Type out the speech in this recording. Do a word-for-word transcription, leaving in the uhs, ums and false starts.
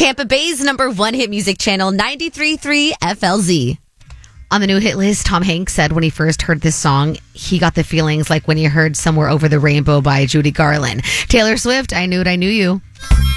Tampa Bay's number one hit music channel, ninety-three point three F L Z. On the new hit list, Tom Hanks said when he first heard this song, he got the feelings like when he heard Somewhere Over the Rainbow by Judy Garland. Taylor Swift, I Knew It, I Knew You.